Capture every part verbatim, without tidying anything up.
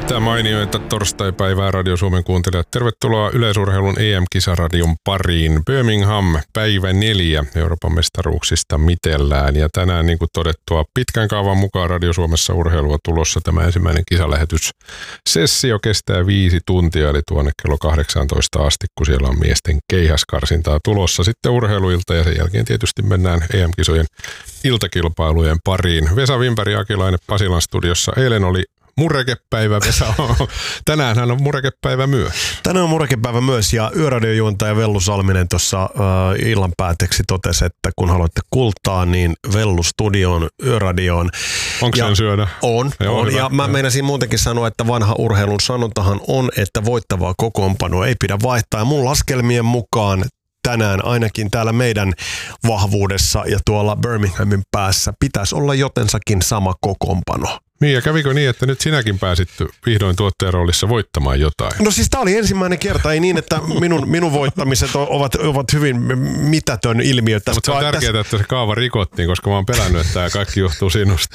Mitä mainioita torstaipäivää Radio Suomen kuuntelijat. Tervetuloa Yleisurheilun E M-kisaradion pariin. Birmingham, päivä neljä Euroopan mestaruuksista mitellään. Ja tänään, niin kuin todettua, pitkän kaavan mukaan Radio Suomessa urheilua tulossa. Tämä ensimmäinen kisalähetyssessio kestää viisi tuntia, eli tuonne kello kahdeksantoista asti, kun siellä on miesten keihäskarsintaa tulossa. Sitten urheiluilta ja sen jälkeen tietysti mennään E M-kisojen iltakilpailujen pariin. Vesa Wimberg ja Akilainen Pasilan studiossa. Eilen oli Murekepäivä, Vesa. Tänäänhän on Murekepäivä myös. Tänään on Murekepäivä myös, ja yöradiojuontaja Vellu Salminen tuossa äh, illan päätteeksi totesi, että kun haluatte kultaa, niin Vellu studioon, yöradioon. Onko sen syödä? On, Joo, on. Hyvä, ja mä hyvä. meinasin muutenkin sanoa, että vanha urheilun sanontahan on, että voittavaa kokoonpanoa ei pidä vaihtaa. Ja mun laskelmien mukaan tänään ainakin täällä meidän vahvuudessa ja tuolla Birminghamin päässä pitäisi olla jotensakin sama kokoonpano. Niin, ja kävikö niin, että nyt sinäkin pääsit vihdoin tuottajan roolissa voittamaan jotain? No siis tämä oli ensimmäinen kerta, ei niin, että minun, minun voittamiset ovat, ovat hyvin mitätön ilmiö. Mutta se on tärkeää, että se kaava rikottiin, koska mä oon pelännyt, että tämä kaikki johtuu sinusta.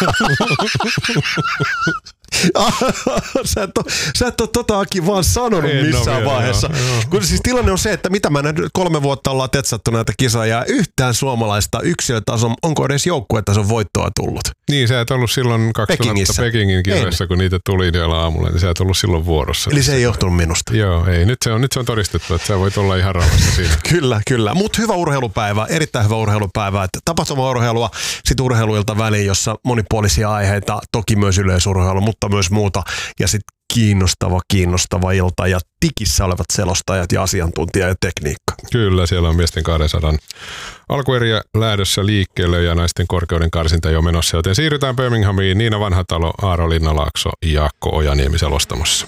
sä, et ole, sä et ole tota Aki vaan sanonut en missään vielä, vaiheessa. Joo, joo. Kun siis tilanne on se, että mitä mä näin, kolme vuotta ollaan tetsattu näitä kisoja ja yhtään suomalaista yksilötason, onko edes joukkuetason voittoa tullut? Niin, sä et ollut silloin kaksituhatta Pekingin kisoissa, kun niitä tuli siellä aamulla, niin sä et ollut silloin vuorossa. Eli se ei johtunut minusta. Joo, ei. Nyt se on, nyt se on todistettu, että sä voit olla ihan rauhassa siinä. Kyllä, kyllä. Mutta hyvä urheilupäivä, erittäin hyvä urheilupäivä. Että tapahtuma-urheilua, sit urheiluilta väliin, jossa monipuolisia aiheita, toki myös yleisurheilu, mutta myös muuta. Ja sitten kiinnostava, kiinnostava ilta ja tikissä olevat selostajat ja asiantuntija ja tekniikka. Kyllä, siellä on miesten kahdensadan alkueriä lähdössä liikkeelle ja naisten korkeuden karsinta jo menossa. Joten siirrytään Birminghamiin. Niina Vanhatalo, Aaro Linnalaakso ja Jaakko Ojaniemi selostamossa.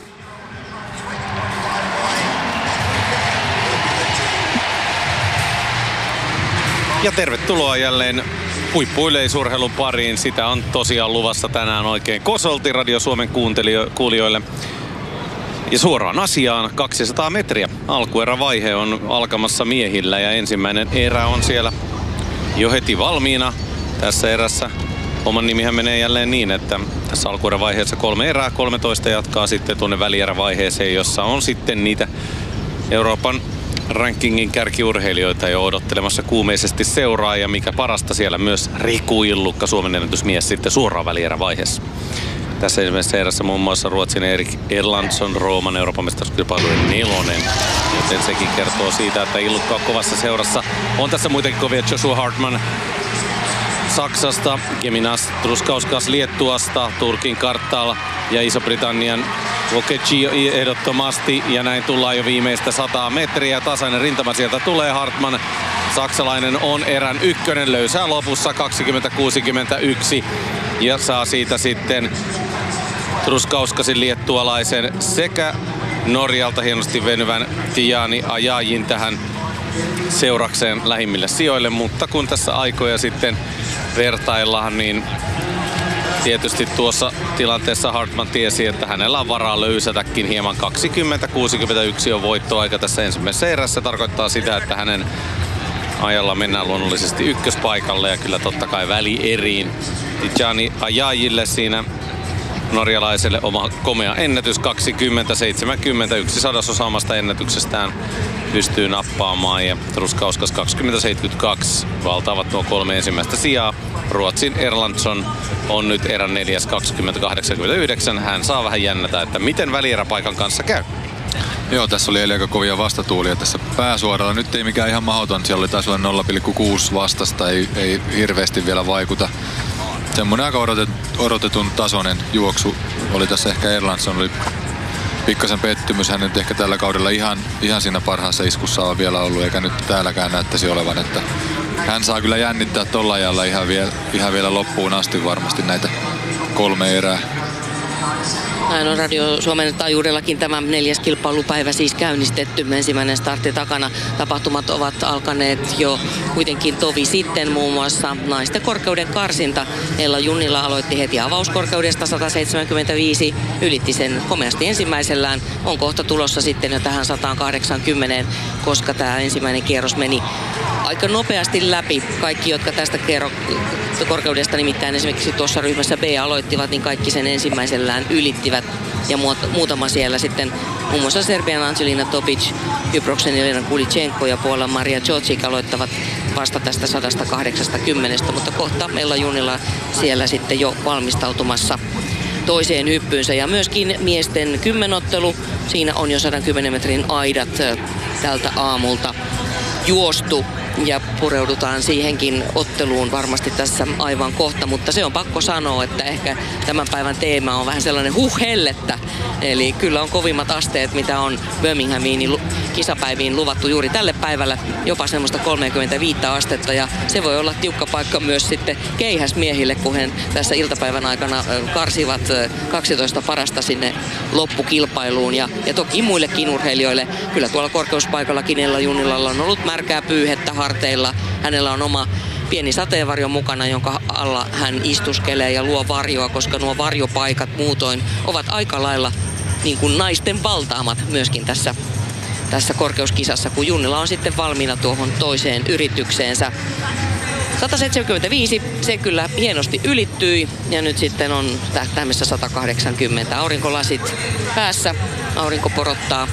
Ja tervetuloa jälleen huippu-yleisurheilun pariin. Sitä on tosiaan luvassa tänään oikein kosolti Radio Suomen kuulijoille. Ja suoraan asiaan, kaksisataa metriä. Alkuerävaihe on alkamassa miehillä ja ensimmäinen erä on siellä jo heti valmiina. Tässä erässä oman nimihän menee jälleen niin, että tässä alkuerävaiheessa kolme erää, kolmetoista jatkaa sitten tuonne välierävaiheeseen, jossa on sitten niitä Euroopan rankingin kärkiurheilijoita jo odottelemassa kuumeisesti seuraa, ja mikä parasta, siellä myös Riku Illukka, Suomen ennätysmies, sitten suoraan välierävaiheessa. Tässä ensimmäisessä erässä muun muassa Ruotsin Erik Erlandsson, Rooman Euroopan mestaruuskilpailujen nelonen, joten sekin kertoo siitä, että Illukka on kovassa seurassa. On tässä muitakin kovia: Joshua Hartman Saksasta, Geminas Truskauskas Liettuasta, Turkin Kartal ja Iso-Britannian Vokeci ehdottomasti, ja näin tullaan jo viimeistä sataa metriä. Tasainen rintama sieltä tulee. Hartman, saksalainen, on erän ykkönen, löysää lopussa kaksikymmentä kuusikymmentäyksi ja saa siitä sitten Truskauskasin liettualaisen sekä Norjalta hienosti venyvän Tiani Ajajin tähän seurakseen lähimmille sijoille, mutta kun tässä aikoja sitten vertaillaan, niin tietysti tuossa tilanteessa Hartman tiesi, että hänellä on varaa löysätäkin hieman. Kaksikymmentä kuusikymmentäyksi on voittoaika tässä ensimmäisessä erässä. Tarkoittaa sitä, että hänen ajalla mennään luonnollisesti ykköspaikalle ja kyllä totta kai välieriin. Tijani Ajajille siinä norjalaiselle oma komea ennätys, kaksikymmentä seitsemänkymmentäyksi sadasosa omasta ennätyksestään pystyy nappaamaan, ja Truskauskas kaksikymmentä seitsemänkymmentäkaksi valtaavat nuo kolme ensimmäistä sijaa. Ruotsin Erlandsson on nyt erän neljäs kaksikymmentä kahdeksankymmentäyhdeksän. Hän saa vähän jännätä, että miten välieräpaikan kanssa käy. Joo, tässä oli eilen aika kovia vastatuulia tässä pääsuoralla. Nyt ei mikään ihan mahdoton. Siellä oli taas nolla pilkku kuusi vastasta, ei, ei hirveästi vielä vaikuta. Semmoinen aika odotet, odotetun tasoinen juoksu oli tässä. Ehkä Erlandsson oli pikkasen pettymys. Hän nyt ehkä tällä kaudella ihan, ihan siinä parhaassa iskussa on vielä ollut, eikä nyt täälläkään näyttäisi olevan. Että hän saa kyllä jännittää tolla ajalla ihan vielä, ihan vielä loppuun asti varmasti näitä kolme erää. Näin on Radio Suomen taajuudellakin tämä neljäs kilpailupäivä siis käynnistetty. Ensimmäinen startti takana. Tapahtumat ovat alkaneet jo kuitenkin tovi sitten. Muun muassa naisten korkeuden karsinta. Ella Junnila aloitti heti avauskorkeudesta sata seitsemänkymmentäviisi. Ylitti sen komeasti ensimmäisellään. On kohta tulossa sitten jo tähän sata kahdeksankymmentä, koska tämä ensimmäinen kierros meni aika nopeasti läpi. Kaikki, jotka tästä kerro, korkeudesta nimittäin esimerkiksi tuossa ryhmässä B aloittivat, niin kaikki sen ensimmäisellään ylittivät. Ja muutama siellä sitten, muun muassa Serbian Angelina Topic, Kyproksen Elena Kulichenko ja Puolan Maria Čocic aloittavat vasta tästä sata kahdeksankymmentä, mutta kohta Ella Junnila siellä sitten jo valmistautumassa toiseen hyppyynsä. Ja myöskin miesten kymmenottelu, siinä on jo sata kymmenen metrin aidat tältä aamulta juostu. Ja pureudutaan siihenkin otteluun varmasti tässä aivan kohta, mutta se on pakko sanoa, että ehkä tämän päivän teema on vähän sellainen huh-hellettä. Eli kyllä on kovimmat asteet, mitä on Birminghamiin kisapäiviin luvattu juuri tälle päivälle, jopa semmoista kolmekymmentäviisi astetta, ja se voi olla tiukka paikka myös sitten keihäsmiehille, kun he tässä iltapäivän aikana karsivat kaksitoista parasta sinne loppukilpailuun, ja, ja toki muillekin urheilijoille. Kyllä tuolla korkeuspaikallakin Ella Junnilalla on ollut märkää pyyhettä harteilla. Hänellä on oma pieni sateenvarjo mukana, jonka alla hän istuskelee ja luo varjoa, koska nuo varjopaikat muutoin ovat aika lailla niin kuin naisten valtaamat myöskin tässä, tässä korkeuskisassa, kun Junnila on sitten valmiina tuohon toiseen yritykseensä. sata seitsemänkymmentäviisi, se kyllä hienosti ylittyi, ja nyt sitten on tähtäimessä sata kahdeksankymmentä. Aurinkolasit päässä, aurinko porottaa,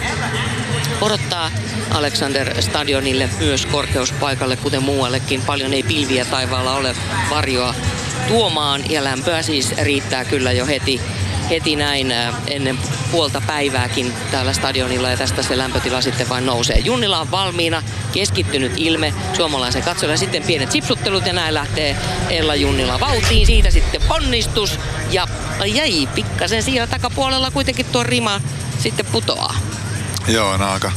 porottaa Alexander Stadionille myös korkeuspaikalle, kuten muuallekin. Paljon ei pilviä taivaalla ole varjoa tuomaan, ja lämpöä siis riittää kyllä jo heti, heti näin ennen puolta päivääkin täällä stadionilla, ja tästä se lämpötila sitten vain nousee. Junnila on valmiina, keskittynyt ilme suomalaisen katsojalle, sitten pienet sipsuttelut, ja näin lähtee Ella Junnila vauhtiin. Siitä sitten ponnistus, ja jäi pikkasen siellä takapuolella kuitenkin tuo rima sitten putoaa. Joo, no aika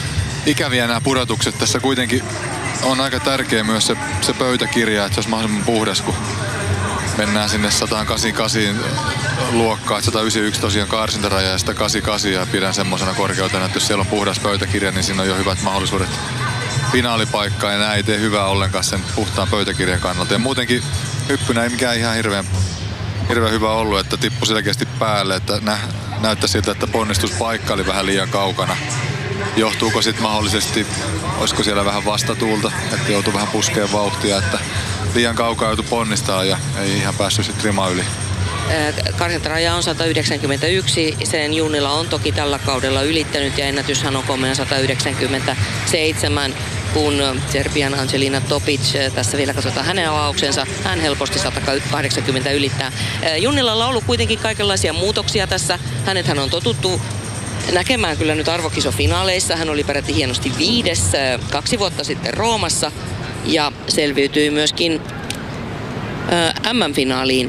ikäviä nämä pudotukset. Tässä kuitenkin on aika tärkeä myös se, se pöytäkirja, että se olisi mahdollisimman puhdas, kun mennään sinne sata kahdeksankymmentäkahdeksan luokkaan. sata yhdeksänkymmentäyksi tosiaan karsintaraja ja sitä kahdeksankymmentäkahdeksan, ja pidän semmoisena korkeutena, että jos siellä on puhdas pöytäkirja, niin siinä on jo hyvät mahdollisuudet finaalipaikkaan, ja nämä ei tee hyvää ollenkaan sen puhtaan pöytäkirjan kannalta. Ja muutenkin hyppynä ei mikään ihan hirveän, hirveän hyvä ollut, että tippui selkeästi päälle, että nä, näyttää siltä, että ponnistuspaikka oli vähän liian kaukana. Johtuuko sitten mahdollisesti, olisiko siellä vähän vastatuulta, että joutuu vähän puskeen vauhtia, että liian kaukaa joutui ponnistaa ja ei ihan päässyt sitten rima yli. Karsintaraja on sata yhdeksänkymmentäyksi, sen Junnila on toki tällä kaudella ylittänyt, ja ennätyshän on komea sata yhdeksänkymmentäseitsemän, kun Serbian Angelina Topic, tässä vielä katsotaan hänen avauksensa, hän helposti sata kahdeksankymmentä ylittää. Junnilalla on ollut kuitenkin kaikenlaisia muutoksia tässä, hänethän on totuttu näkemään kyllä nyt arvokisofinaaleissa. Hän oli peräti hienosti viides kaksi vuotta sitten Roomassa, ja selviytyi myöskin äm äm-finaaliin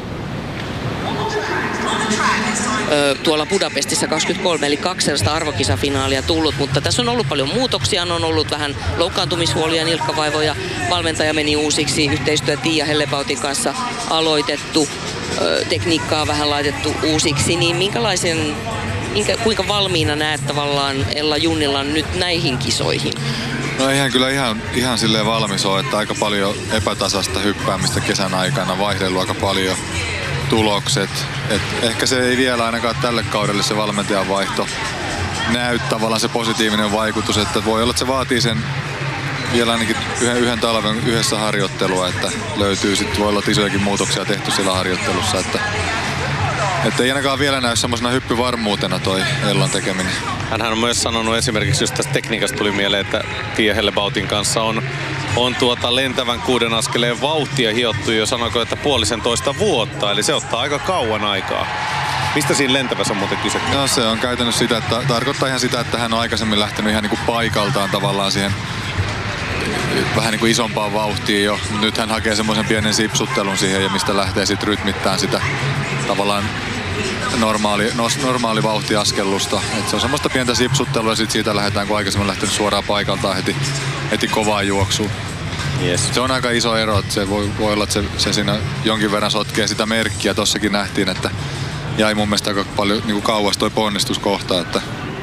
tuolla Budapestissa kaksikymmentäkolme, eli kaksi sellaista arvokisafinaalia tullut, mutta tässä on ollut paljon muutoksia, on ollut vähän loukkaantumishuolia, nilkkavaivoja, valmentaja meni uusiksi, yhteistyö Tiia Hellebautin kanssa aloitettu, tekniikkaa on vähän laitettu uusiksi, niin minkälaisen, minkä, kuinka valmiina näet tavallaan Ella Junnilan nyt näihin kisoihin? No eihän kyllä ihan, ihan silleen valmis ole, että aika paljon epätasasta hyppäämistä kesän aikana, vaihdellut aika paljon tulokset. Et ehkä se ei vielä ainakaan tälle kaudelle se valmentajan vaihto näy tavallaan se positiivinen vaikutus, että voi olla, että se vaatii sen vielä ainakin yhden, yhden talven yhdessä harjoittelua, että löytyy sitten, voi olla isojakin muutoksia tehty siellä harjoittelussa, että Että ei ainakaan vielä näy semmoisena hyppyvarmuutena toi Ellan tekeminen. Hänhän on myös sanonut esimerkiksi, just tästä tekniikasta tuli mieleen, että Tiia Hellebautin kanssa on, on tuota lentävän kuuden askeleen vauhtia hiottu jo, sanoiko, että puolisen toista vuotta. Eli se ottaa aika kauan aikaa. Mistä siinä lentävässä on muuten kyse? No se on käytännössä sitä, että tarkoittaa ihan sitä, että hän on aikaisemmin lähtenyt ihan niin kuin paikaltaan tavallaan siihen vähän niin kuin isompaan vauhtiin jo. Nyt hän hakee semmoisen pienen sipsuttelun siihen, ja mistä lähtee sitten rytmittämään sitä tavallaan normaali, normaali vauhtiaskellusta. Et se on semmoista pientä sipsuttelua, ja sitten siitä lähdetään, kun aikaisemmin lähtenyt suoraan paikaltaan heti, heti kovaa juoksuun. Yes. Se on aika iso ero, että se voi, voi olla, että se, se siinä jonkin verran sotkee sitä merkkiä. Tossakin nähtiin, että jäi mun mielestä aika paljon niin kuin kauas toi ponnistuskohta, että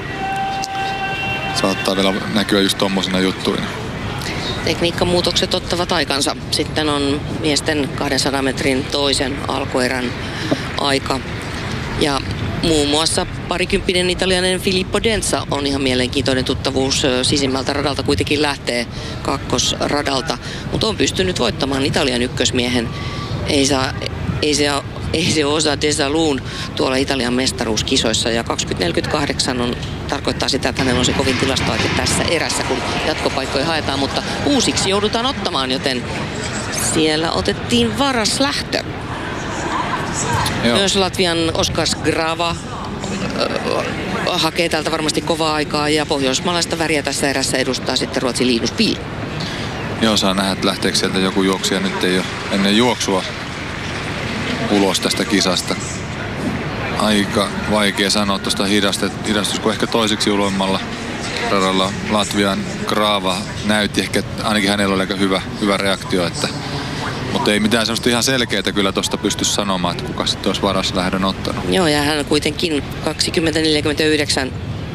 saattaa vielä näkyä just tommosina juttuina. Tekniikkamuutokset ottavat aikansa. Sitten on miesten kahdensadan metrin toisen alkuerän aika. Ja muun muassa parikymppinen italialainen Filippo Denza on ihan mielenkiintoinen tuttavuus. Sisimmältä radalta kuitenkin lähtee kakkosradalta, mutta on pystynyt voittamaan Italian ykkösmiehen. Ei, saa, ei, se, ei se osa Desaluun tuolla Italian mestaruuskisoissa, ja kaksikymmentä neljäkymmentäkahdeksan on, tarkoittaa sitä, että hänellä on se kovin tilastoaika tässä erässä, kun jatkopaikkoja haetaan, mutta uusiksi joudutaan ottamaan, joten siellä otettiin varas lähtö. Joo. Myös Latvian Oskars Grava äh, hakee täältä varmasti kovaa aikaa, ja pohjoismaalaista väriä tässä erässä edustaa sitten Ruotsin Linus Pihl. Joo, saa nähdä, että lähteekö sieltä joku juoksija. Nyt ei ole ennen juoksua ulos tästä kisasta. Aika vaikea sanoa tuosta hidastus, kun ehkä toiseksi uloimmalla radalla Latvian Grava näytti ehkä, ainakin hänellä oli aika hyvä, hyvä reaktio, että mutta ei mitään sellaista ihan selkeää kyllä tuosta pysty sanomaan, että kuka sitten olisi varas lähdön ottanut. Joo, ja hän on kuitenkin kaksikymmentä neljäkymmentäyhdeksän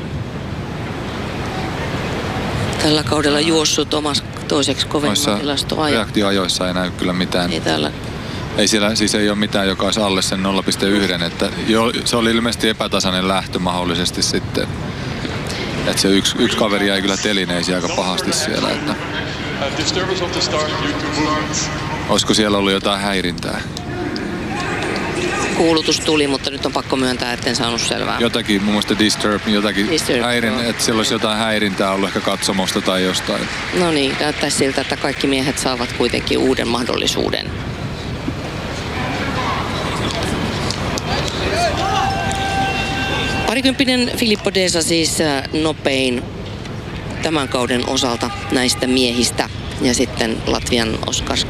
tällä kaudella juossut omassa toiseksi kovemman tilastoajan. Reaktioajoissa ei näy kyllä mitään. Ei täällä. Ei siellä siis ei ole mitään, joka olisi alle sen nolla pilkku yksi, että jo, se oli ilmeisesti epätasainen lähtö mahdollisesti sitten. Että se yksi, yksi kaveri jäi kyllä telineisiin aika pahasti siellä, että olisiko siellä ollut jotain häirintää? Kuulutus tuli, mutta nyt on pakko myöntää, etten saanut selvää. Jotakin, muun muassa Disturb, jotakin Disturb, häirin, että siellä olisi jotain häirintää ollut ehkä katsomosta tai jostain. No niin, näyttäisi siltä, että kaikki miehet saavat kuitenkin uuden mahdollisuuden. Parikymppinen Filippo Denza siis nopein tämän kauden osalta näistä miehistä. Ja sitten Latvian Oskars